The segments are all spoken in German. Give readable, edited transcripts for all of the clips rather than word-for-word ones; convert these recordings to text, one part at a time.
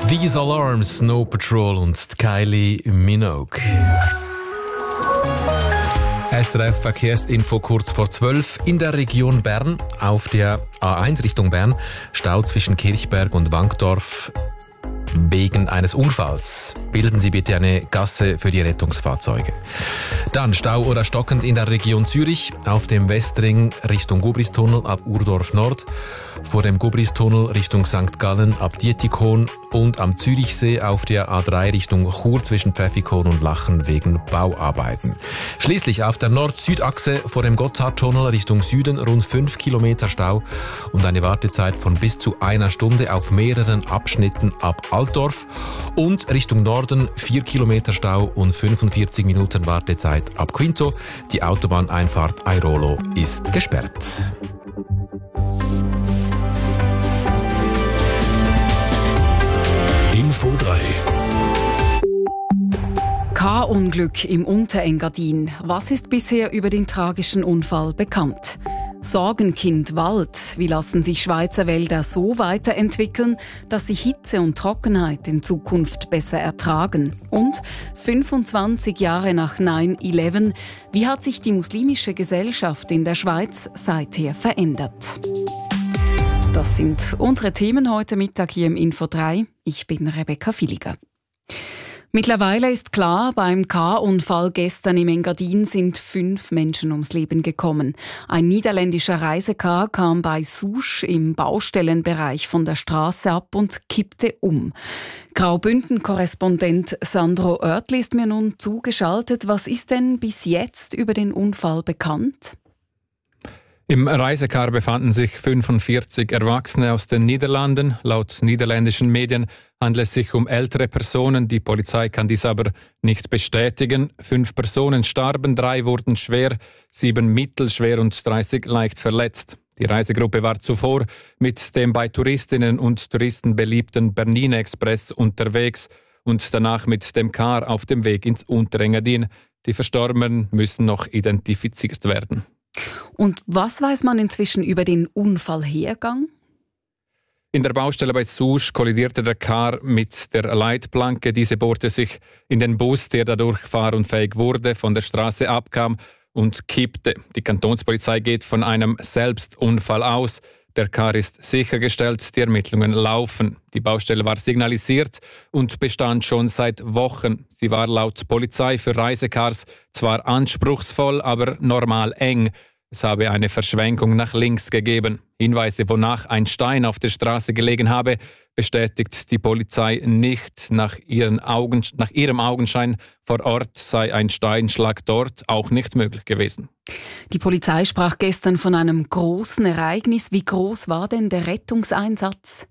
These Alarms, Snow Patrol und Kylie Minogue. SRF Verkehrsinfo kurz vor 12. In der Region Bern auf der A1 Richtung Bern Stau zwischen Kirchberg und Wankdorf wegen eines Unfalls. Bilden Sie bitte eine Gasse für die Rettungsfahrzeuge. Dann Stau oder stockend in der Region Zürich auf dem Westring Richtung Gubristunnel ab Urdorf Nord, vor dem Gubristunnel Richtung St. Gallen ab Dietikon und am Zürichsee auf der A3 Richtung Chur zwischen Pfäffikon und Lachen wegen Bauarbeiten. Schließlich auf der Nord-Süd-Achse vor dem Gotthardtunnel Richtung Süden rund 5 Kilometer Stau und eine Wartezeit von bis zu einer Stunde auf mehreren Abschnitten ab Altdorf und Richtung Norden 4 Kilometer Stau und 45 Minuten Wartezeit ab Quinto. Die Autobahneinfahrt Airolo ist gesperrt. Info 3. Car-Unglück im Unterengadin. Was ist bisher über den tragischen Unfall bekannt? Sorgenkind Wald. Wie lassen sich Schweizer Wälder so weiterentwickeln, dass sie Hitze und Trockenheit in Zukunft besser ertragen? Und 25 Jahre nach 9/11. Wie hat sich die muslimische Gesellschaft in der Schweiz seither verändert? Das sind unsere Themen heute Mittag hier im Info 3. Ich bin Rebecca Villiger. Mittlerweile ist klar, beim Car-Unfall gestern im Engadin sind 5 Menschen ums Leben gekommen. Ein niederländischer Reisecar kam bei Souche im Baustellenbereich von der Straße ab und kippte um. Graubünden-Korrespondent Sandro Oertli ist mir nun zugeschaltet. Was ist denn bis jetzt über den Unfall bekannt? Im Reisecar befanden sich 45 Erwachsene aus den Niederlanden. Laut niederländischen Medien handelt es sich um ältere Personen. Die Polizei kann dies aber nicht bestätigen. 5 Personen starben, 3 wurden schwer, 7 mittelschwer und 30 leicht verletzt. Die Reisegruppe war zuvor mit dem bei Touristinnen und Touristen beliebten Bernina Express unterwegs und danach mit dem Car auf dem Weg ins Unterengadin. Die Verstorbenen müssen noch identifiziert werden. Und was weiß man inzwischen über den Unfallhergang? In der Baustelle bei Souche kollidierte der Car mit der Leitplanke. Diese bohrte sich in den Bus, der dadurch fahrunfähig wurde, von der Straße abkam und kippte. Die Kantonspolizei geht von einem Selbstunfall aus. Der Car ist sichergestellt, die Ermittlungen laufen. Die Baustelle war signalisiert und bestand schon seit Wochen. Sie war laut Polizei für Reisecars zwar anspruchsvoll, aber normal eng. Es habe eine Verschwenkung nach links gegeben. Hinweise, wonach ein Stein auf der Straße gelegen habe, bestätigt die Polizei nicht. Nach ihrem Augenschein vor Ort sei ein Steinschlag dort auch nicht möglich gewesen. Die Polizei sprach gestern von einem großen Ereignis. Wie groß war denn der Rettungseinsatz?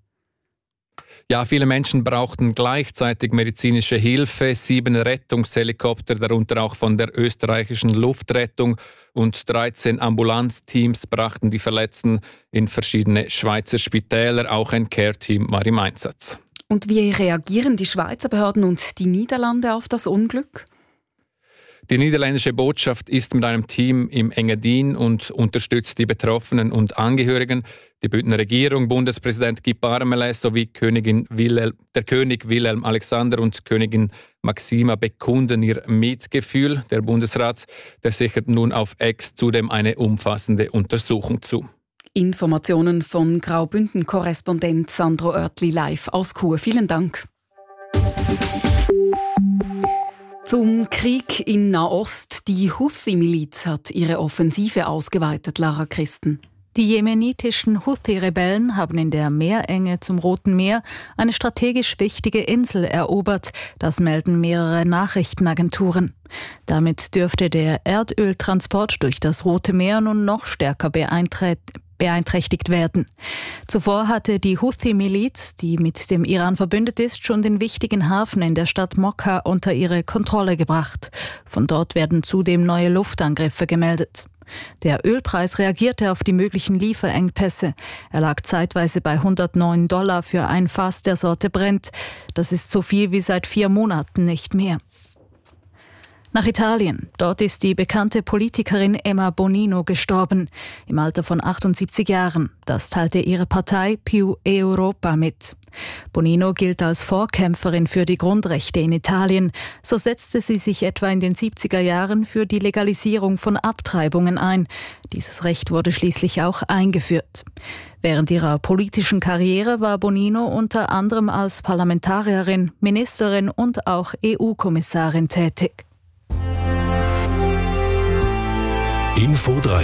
Ja, viele Menschen brauchten gleichzeitig medizinische Hilfe. 7 Rettungshelikopter, darunter auch von der österreichischen Luftrettung, und 13 Ambulanzteams brachten die Verletzten in verschiedene Schweizer Spitäler. Auch ein Care-Team war im Einsatz. Und wie reagieren die Schweizer Behörden und die Niederlande auf das Unglück? Die niederländische Botschaft ist mit einem Team im Engadin und unterstützt die Betroffenen und Angehörigen. Die Bündner Regierung, Bundespräsident Guy Parmelin sowie der König Wilhelm Alexander und Königin Maxima bekunden ihr Mitgefühl. Der Bundesrat, der sichert nun auf X zudem eine umfassende Untersuchung zu. Informationen von Graubünden-Korrespondent Sandro Oertli live aus Chur. Vielen Dank. Zum Krieg in Nahost. Die Houthi-Miliz hat ihre Offensive ausgeweitet, Lara Christen. Die jemenitischen Houthi-Rebellen haben in der Meerenge zum Roten Meer eine strategisch wichtige Insel erobert. Das melden mehrere Nachrichtenagenturen. Damit dürfte der Erdöltransport durch das Rote Meer nun noch stärker beeinträchtigt werden. Zuvor hatte die Houthi-Miliz, die mit dem Iran verbündet ist, schon den wichtigen Hafen in der Stadt Mokka unter ihre Kontrolle gebracht. Von dort werden zudem neue Luftangriffe gemeldet. Der Ölpreis reagierte auf die möglichen Lieferengpässe. Er lag zeitweise bei $109 für ein Fass der Sorte Brent. Das ist so viel wie seit 4 Monaten nicht mehr. Nach Italien. Dort ist die bekannte Politikerin Emma Bonino gestorben, im Alter von 78 Jahren. Das teilte ihre Partei Più Europa mit. Bonino gilt als Vorkämpferin für die Grundrechte in Italien. So setzte sie sich etwa in den 70er Jahren für die Legalisierung von Abtreibungen ein. Dieses Recht wurde schließlich auch eingeführt. Während ihrer politischen Karriere war Bonino unter anderem als Parlamentarierin, Ministerin und auch EU-Kommissarin tätig. Info 3.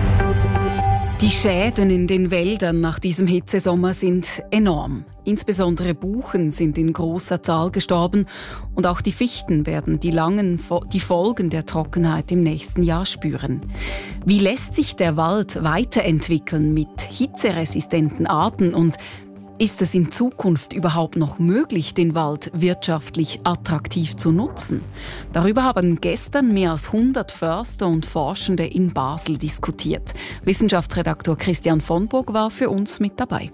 Die Schäden in den Wäldern nach diesem Hitzesommer sind enorm. Insbesondere Buchen sind in großer Zahl gestorben und auch die Fichten werden die Folgen der Trockenheit im nächsten Jahr spüren. Wie lässt sich der Wald weiterentwickeln mit hitzeresistenten Arten und ist es in Zukunft überhaupt noch möglich, den Wald wirtschaftlich attraktiv zu nutzen? Darüber haben gestern mehr als 100 Förster und Forschende in Basel diskutiert. Wissenschaftsredaktor Christian von Burg war für uns mit dabei.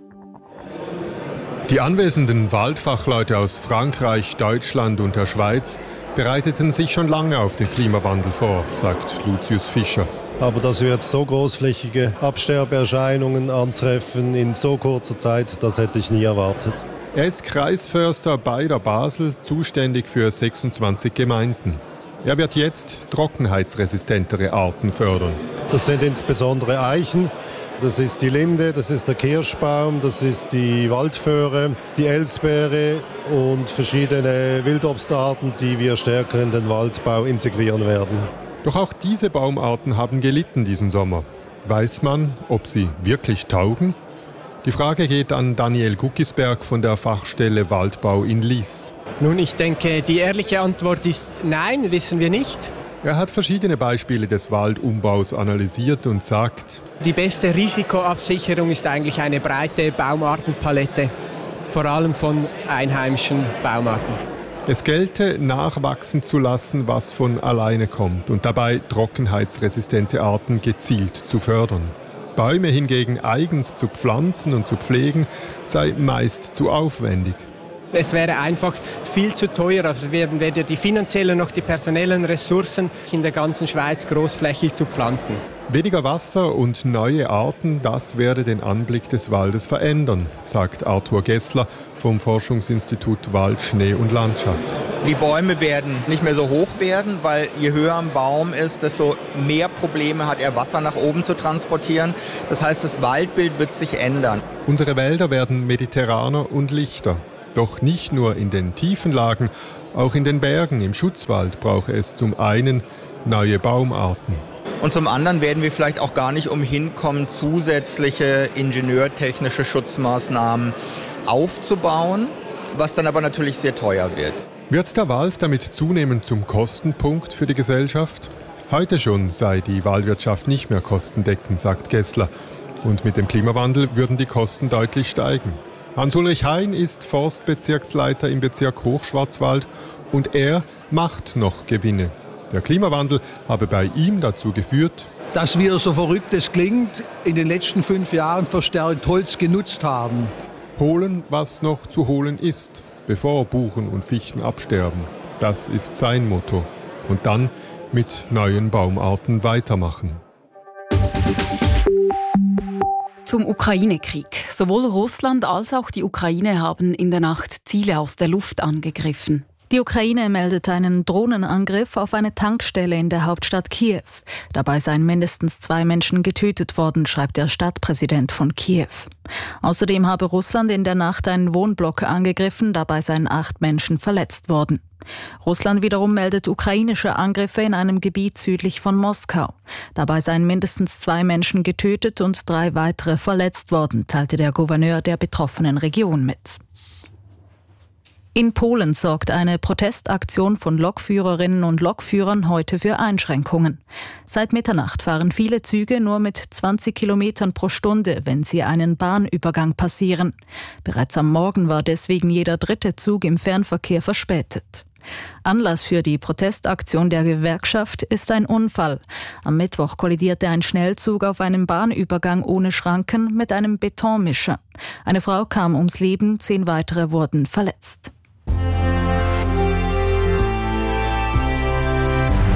Die anwesenden Waldfachleute aus Frankreich, Deutschland und der Schweiz bereiteten sich schon lange auf den Klimawandel vor, sagt Lucius Fischer. Aber dass wir jetzt so großflächige Absterbeerscheinungen antreffen in so kurzer Zeit, das hätte ich nie erwartet. Er ist Kreisförster bei der Basel, zuständig für 26 Gemeinden. Er wird jetzt trockenheitsresistentere Arten fördern. Das sind insbesondere Eichen, das ist die Linde, das ist der Kirschbaum, das ist die Waldföhre, die Elsbeere und verschiedene Wildobstarten, die wir stärker in den Waldbau integrieren werden. Doch auch diese Baumarten haben gelitten diesen Sommer. Weiß man, ob sie wirklich taugen? Die Frage geht an Daniel Guckisberg von der Fachstelle Waldbau in Lies. Nun, ich denke, die ehrliche Antwort ist nein, wissen wir nicht. Er hat verschiedene Beispiele des Waldumbaus analysiert und sagt: Die beste Risikoabsicherung ist eigentlich eine breite Baumartenpalette, vor allem von einheimischen Baumarten. Es gelte, nachwachsen zu lassen, was von alleine kommt und dabei trockenheitsresistente Arten gezielt zu fördern. Bäume hingegen eigens zu pflanzen und zu pflegen, sei meist zu aufwendig. Es wäre einfach viel zu teuer. Also wir haben weder die finanziellen noch die personellen Ressourcen, in der ganzen Schweiz großflächig zu pflanzen. Weniger Wasser und neue Arten, das werde den Anblick des Waldes verändern, sagt Arthur Gessler vom Forschungsinstitut Wald, Schnee und Landschaft. Die Bäume werden nicht mehr so hoch werden, weil je höher ein Baum ist, desto mehr Probleme hat er, Wasser nach oben zu transportieren. Das heißt, das Waldbild wird sich ändern. Unsere Wälder werden mediterraner und lichter. Doch nicht nur in den tiefen Lagen, auch in den Bergen, im Schutzwald brauche es zum einen neue Baumarten. Und zum anderen werden wir vielleicht auch gar nicht umhin kommen, zusätzliche ingenieurtechnische Schutzmaßnahmen aufzubauen, was dann aber natürlich sehr teuer wird. Wird der Wald damit zunehmend zum Kostenpunkt für die Gesellschaft? Heute schon sei die Waldwirtschaft nicht mehr kostendeckend, sagt Gessler. Und mit dem Klimawandel würden die Kosten deutlich steigen. Hans-Ulrich Hein ist Forstbezirksleiter im Bezirk Hochschwarzwald und er macht noch Gewinne. Der Klimawandel habe bei ihm dazu geführt, dass wir, so verrückt es klingt, in den letzten 5 Jahren verstärkt Holz genutzt haben. Holen, was noch zu holen ist, bevor Buchen und Fichten absterben. Das ist sein Motto. Und dann mit neuen Baumarten weitermachen. Zum Ukraine-Krieg. Sowohl Russland als auch die Ukraine haben in der Nacht Ziele aus der Luft angegriffen. Die Ukraine meldet einen Drohnenangriff auf eine Tankstelle in der Hauptstadt Kiew. Dabei seien mindestens 2 Menschen getötet worden, schreibt der Stadtpräsident von Kiew. Außerdem habe Russland in der Nacht einen Wohnblock angegriffen, dabei seien 8 Menschen verletzt worden. Russland wiederum meldet ukrainische Angriffe in einem Gebiet südlich von Moskau. Dabei seien mindestens 2 Menschen getötet und 3 weitere verletzt worden, teilte der Gouverneur der betroffenen Region mit. In Polen sorgt eine Protestaktion von Lokführerinnen und Lokführern heute für Einschränkungen. Seit Mitternacht fahren viele Züge nur mit 20 Kilometern pro Stunde, wenn sie einen Bahnübergang passieren. Bereits am Morgen war deswegen jeder 3. Zug im Fernverkehr verspätet. Anlass für die Protestaktion der Gewerkschaft ist ein Unfall. Am Mittwoch kollidierte ein Schnellzug auf einem Bahnübergang ohne Schranken mit einem Betonmischer. Eine Frau kam ums Leben, 10 weitere wurden verletzt.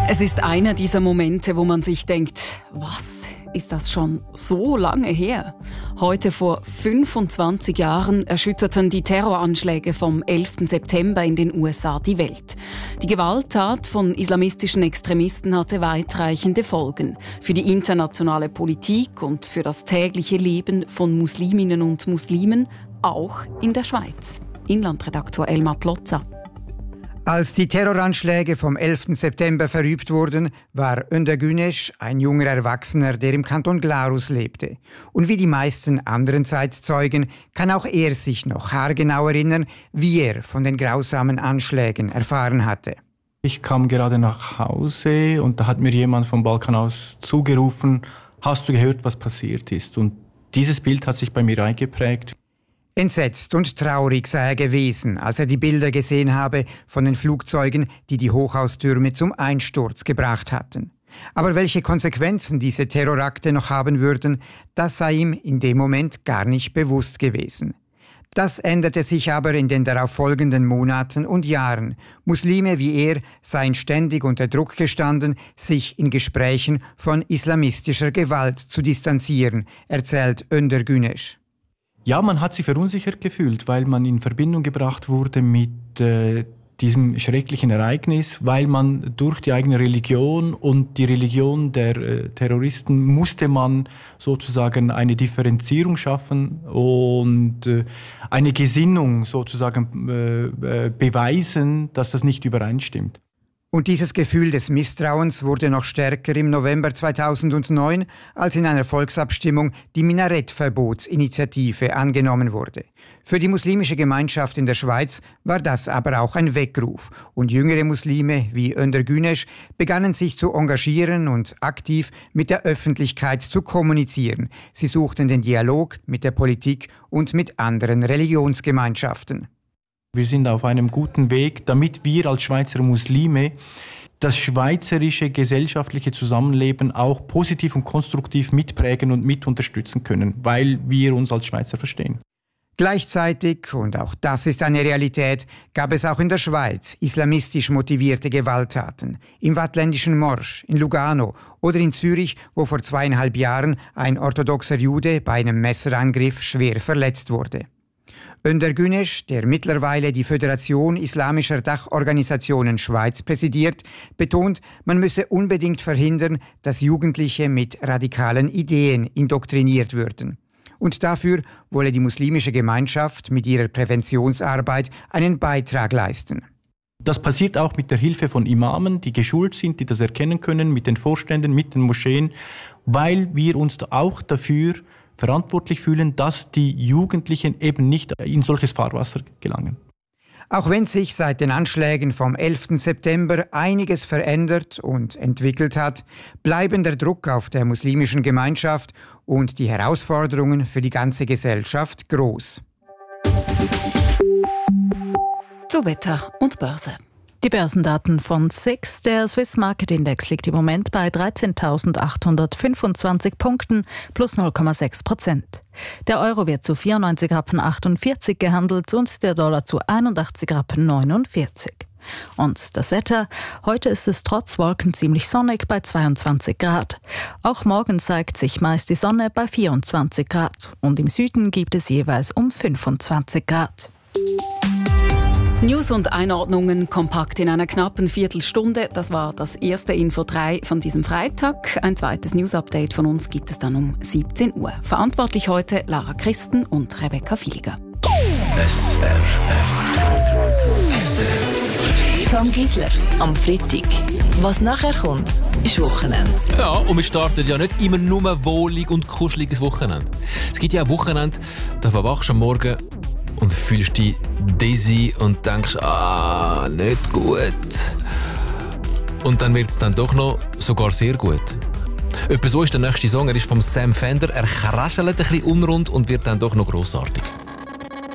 Es ist einer dieser Momente, wo man sich denkt, was? Ist das schon so lange her? Heute vor 25 Jahren erschütterten die Terroranschläge vom 11. September in den USA die Welt. Die Gewalttat von islamistischen Extremisten hatte weitreichende Folgen für die internationale Politik und für das tägliche Leben von Musliminnen und Muslimen, auch in der Schweiz. Inlandredaktor Elmar Plotza. Als die Terroranschläge vom 11. September verübt wurden, war Önder Güneş ein junger Erwachsener, der im Kanton Glarus lebte. Und wie die meisten anderen Zeitzeugen kann auch er sich noch haargenau erinnern, wie er von den grausamen Anschlägen erfahren hatte. Ich kam gerade nach Hause und da hat mir jemand vom Balkan aus zugerufen, hast du gehört, was passiert ist? Und dieses Bild hat sich bei mir eingeprägt. Entsetzt und traurig sei er gewesen, als er die Bilder gesehen habe von den Flugzeugen, die die Hochhaustürme zum Einsturz gebracht hatten. Aber welche Konsequenzen diese Terrorakte noch haben würden, das sei ihm in dem Moment gar nicht bewusst gewesen. Das änderte sich aber in den darauf folgenden Monaten und Jahren. Muslime wie er seien ständig unter Druck gestanden, sich in Gesprächen von islamistischer Gewalt zu distanzieren, erzählt Önder Güneş. Ja, man hat sich verunsichert gefühlt, weil man in Verbindung gebracht wurde mit diesem schrecklichen Ereignis, weil man durch die eigene Religion und die Religion der Terroristen musste man sozusagen eine Differenzierung schaffen und eine Gesinnung sozusagen beweisen, dass das nicht übereinstimmt. Und dieses Gefühl des Misstrauens wurde noch stärker im November 2009, als in einer Volksabstimmung die Minarettverbotsinitiative angenommen wurde. Für die muslimische Gemeinschaft in der Schweiz war das aber auch ein Weckruf. Und jüngere Muslime wie Önder Güneş begannen sich zu engagieren und aktiv mit der Öffentlichkeit zu kommunizieren. Sie suchten den Dialog mit der Politik und mit anderen Religionsgemeinschaften. Wir sind auf einem guten Weg, damit wir als Schweizer Muslime das schweizerische gesellschaftliche Zusammenleben auch positiv und konstruktiv mitprägen und mit unterstützen können, weil wir uns als Schweizer verstehen. Gleichzeitig, und auch das ist eine Realität, gab es auch in der Schweiz islamistisch motivierte Gewalttaten. Im waadtländischen Morsch, in Lugano oder in Zürich, wo vor 2,5 Jahren ein orthodoxer Jude bei einem Messerangriff schwer verletzt wurde. Önder Güneş, der mittlerweile die Föderation Islamischer Dachorganisationen Schweiz präsidiert, betont, man müsse unbedingt verhindern, dass Jugendliche mit radikalen Ideen indoktriniert würden. Und dafür wolle die muslimische Gemeinschaft mit ihrer Präventionsarbeit einen Beitrag leisten. Das passiert auch mit der Hilfe von Imamen, die geschult sind, die das erkennen können, mit den Vorständen, mit den Moscheen, weil wir uns auch dafür verantwortlich fühlen, dass die Jugendlichen eben nicht in solches Fahrwasser gelangen. Auch wenn sich seit den Anschlägen vom 11. September einiges verändert und entwickelt hat, bleiben der Druck auf der muslimischen Gemeinschaft und die Herausforderungen für die ganze Gesellschaft groß. Zu Wetter und Börse. Die Börsendaten von SIX. Der Swiss Market Index liegt im Moment bei 13.825 Punkten plus 0,6%. Der Euro wird zu 94,48 Rappen gehandelt und der Dollar zu 81,49 Rappen. Und das Wetter? Heute ist es trotz Wolken ziemlich sonnig bei 22 Grad. Auch morgen zeigt sich meist die Sonne bei 24 Grad. Und im Süden gibt es jeweils um 25 Grad. News und Einordnungen kompakt in einer knappen Viertelstunde. Das war das erste Info 3 von diesem Freitag. Ein zweites News-Update von uns gibt es dann um 17 Uhr. Verantwortlich heute Lara Christen und Rebecca Villiger. Tom Gisler am Freitag. Was nachher kommt, ist Wochenende. Ja, und wir starten ja nicht immer nur wohlig und kuscheliges Wochenende. Es gibt ja ein Wochenende, da verwachst du am Morgen und fühlst dich dizzy und denkst, nicht gut. Und dann wird es dann doch noch sogar sehr gut. Etwa so ist der nächste Song. Er ist vom Sam Fender. Er kraschelt ein bisschen unrund und wird dann doch noch grossartig.